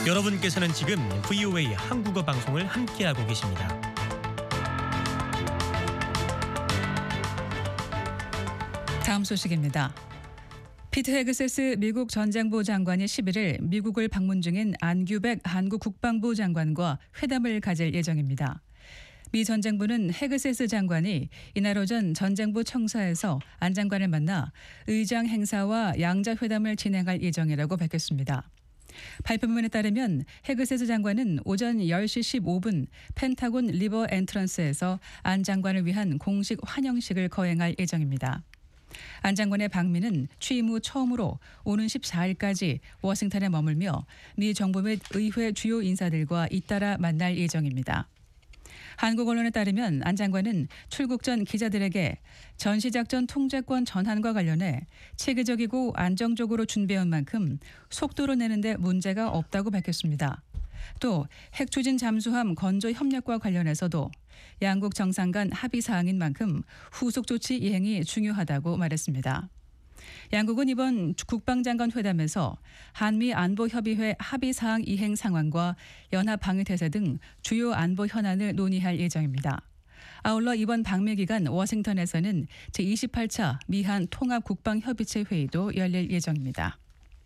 여러분께서는 지금 VOA 한국어 방송을 함께하고 계십니다. 다음 소식입니다. 피트 헤그세스 미국 전 장부 장관이 11일 미국을 방문 중인 안규백 한국 국방부 장관과 회담을 가질 예정입니다. 미 전 장부는 헤그세스 장관이 이날 오전 전 장부 청사에서 안 장관을 만나 의장 행사와 양자 회담을 진행할 예정이라고 밝혔습니다. 발표문에 따르면 헤그세스 장관은 오전 10시 15분 펜타곤 리버 엔트런스에서 안 장관을 위한 공식 환영식을 거행할 예정입니다. 안 장관의 방미는 취임 후 처음으로 오는 14일까지 워싱턴에 머물며 미 정부 및 의회 주요 인사들과 잇따라 만날 예정입니다. 한국 언론에 따르면 안 장관은 출국 전 기자들에게 전시작전 통제권 전환과 관련해 체계적이고 안정적으로 준비해온 만큼 속도로 내는데 문제가 없다고 밝혔습니다. 또 핵추진 잠수함 건조 협력과 관련해서도 양국 정상 간 합의 사항인 만큼 후속 조치 이행이 중요하다고 말했습니다. 양국은 이번 국방장관 회담에서 한미 안보협의회 합의사항 이행 상황과 연합방위태세 등 주요 안보 현안을 논의할 예정입니다. 아울러 이번 방미 기간 워싱턴에서는 제28차 미한 통합국방협의체 회의도 열릴 예정입니다.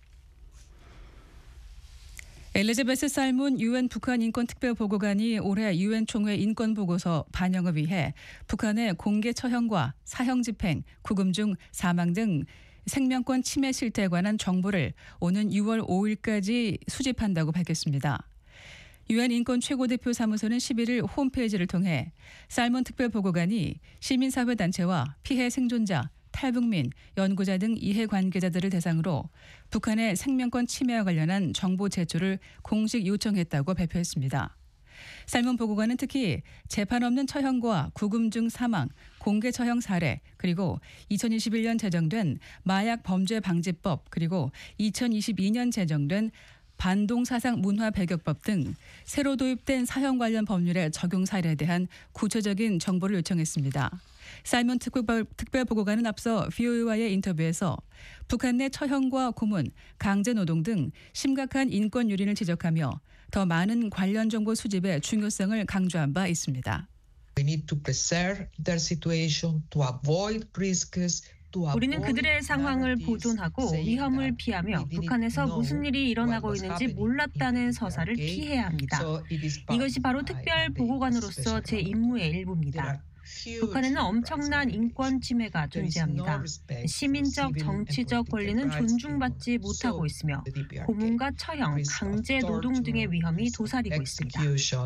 엘리자베스 살문 유엔 북한 인권특별보고관이 올해 유엔 총회 인권보고서 반영을 위해 북한의 공개 처형과 사형 집행, 구금 중 사망 등 생명권 침해 실태에 관한 정보를 오는 6월 5일까지 수집한다고 밝혔습니다. 유엔 인권 최고대표 사무소는 11일 홈페이지를 통해 살문 특별보고관이 시민사회단체와 피해 생존자, 탈북민, 연구자 등 이해관계자들을 대상으로 북한의 생명권 침해와 관련한 정보 제출을 공식 요청했다고 발표했습니다. 살문 보고관은 특히 재판 없는 처형과 구금 중 사망, 공개 처형 사례, 그리고 2021년 제정된 마약 범죄 방지법, 그리고 2022년 제정된 반동사상 문화 배격법 등 새로 도입된 사형 관련 법률의 적용 사례에 대한 구체적인 정보를 요청했습니다. 살문 특별보고관은 앞서 VOA와의 인터뷰에서 북한 내 처형과 고문, 강제노동 등 심각한 인권 유린을 지적하며 더 많은 관련 정보 수집의 중요성을 강조한 바 있습니다. We need to preserve their situation to avoid risks. 우리는 그들의 상황을 보존하고 위험을 피하며 북한에서 무슨 일이 일어나고 있는지 몰랐다는 서사를 피해야 합니다. 이것이 바로 특별보고관으로서 제 임무의 일부입니다. 북한에는 엄청난 인권 침해가 존재합니다. 시민적, 정치적 권리는 존중받지 못하고 있으며 고문과 처형, 강제 노동 등의 위험이 도사리고 있습니다.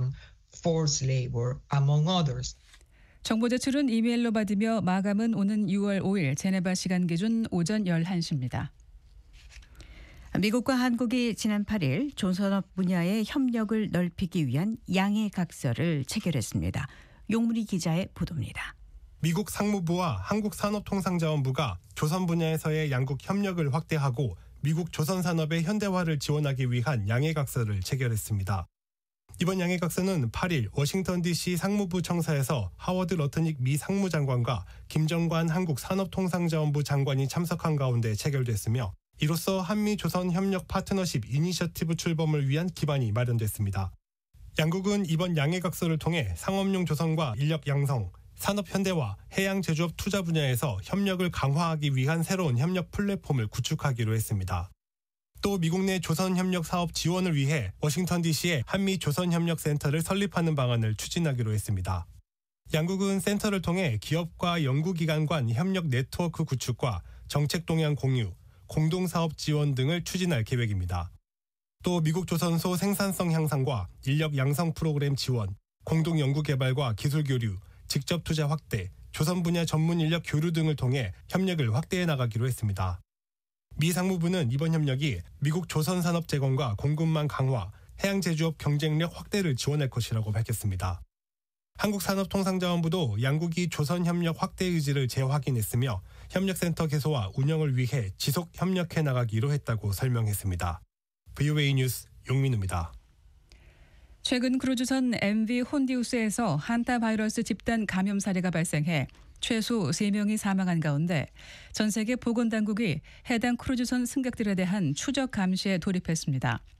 정보 제출은 이메일로 받으며 마감은 오는 6월 5일 제네바 시간 기준 오전 11시입니다. 미국과 한국이 지난 8일 조선업 분야의 협력을 넓히기 위한 양해각서를 체결했습니다. 용무리 기자의 보도입니다. 미국 상무부와 한국산업통상자원부가 조선 분야에서의 양국 협력을 확대하고 미국 조선산업의 현대화를 지원하기 위한 양해각서를 체결했습니다. 이번 양해각서는 8일 워싱턴 DC 상무부 청사에서 하워드 러트닉 미 상무장관과 김정관 한국산업통상자원부 장관이 참석한 가운데 체결됐으며 이로써 한미 조선 협력 파트너십 이니셔티브 출범을 위한 기반이 마련됐습니다. 양국은 이번 양해각서를 통해 상업용 조선과 인력 양성, 산업 현대화, 해양 제조업 투자 분야에서 협력을 강화하기 위한 새로운 협력 플랫폼을 구축하기로 했습니다. 또 미국 내 조선협력 사업 지원을 위해 워싱턴 DC에 한미 조선협력센터를 설립하는 방안을 추진하기로 했습니다. 양국은 센터를 통해 기업과 연구기관 간 협력 네트워크 구축과 정책 동향 공유, 공동사업 지원 등을 추진할 계획입니다. 또 미국 조선소 생산성 향상과 인력 양성 프로그램 지원, 공동 연구 개발과 기술 교류, 직접 투자 확대, 조선 분야 전문 인력 교류 등을 통해 협력을 확대해 나가기로 했습니다. 미 상무부는 이번 협력이 미국 조선 산업 재건과 공급망 강화, 해양 제조업 경쟁력 확대를 지원할 것이라고 밝혔습니다. 한국산업통상자원부도 양국이 조선 협력 확대 의지를 재확인했으며 협력센터 개소와 운영을 위해 지속 협력해 나가기로 했다고 설명했습니다. VOA 뉴스 용민우입니다. 최근 크루즈선 MV 혼디우스에서 한타 바이러스 집단 감염 사례가 발생해 최소 3명이 사망한 가운데 전 세계 보건당국이 해당 크루즈선 승객들에 대한 추적 감시에 돌입했습니다.